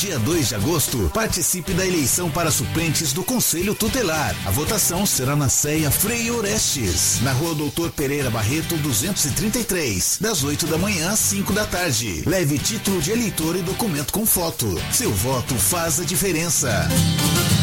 dia 2 de agosto, participe da eleição para suplentes do Conselho Tutelar. A votação será na CEA Frei Orestes, na Rua Doutor Pereira Barreto 233, das 8 da manhã às 5 da tarde. Leve título de eleitor e documento com foto. Seu voto faz a diferença.